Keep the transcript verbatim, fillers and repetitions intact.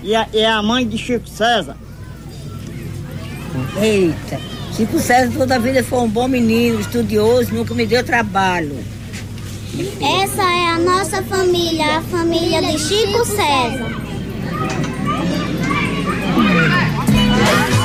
e é, é a mãe de Chico César. Eita, Chico César toda a vida foi um bom menino, estudioso, nunca me deu trabalho. Essa é a nossa família, a família de Chico César.